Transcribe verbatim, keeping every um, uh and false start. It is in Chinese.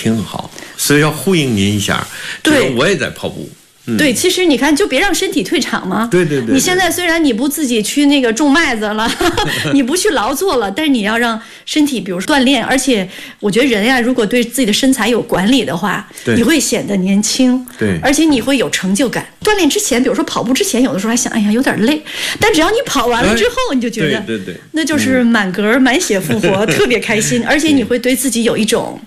挺好，所以要呼应您一下。 对， 我也在跑步。 对，其实你看，就别让身体退场嘛。 对对 对, 对。 你现在虽然你不自己去那个种麦子了，你不去劳作了，但是你要让身体，比如说锻炼。而且我觉得人呀，如果对自己的身材有管理的话，你会显得年轻。 对。 而且你会有成就感。锻炼之前，比如说跑步之前，有的时候还想，哎呀，有点累。但只要你跑完了之后，你就觉得， 对对对， 那就是满格满血复活，特别开心。而且你会对自己有一种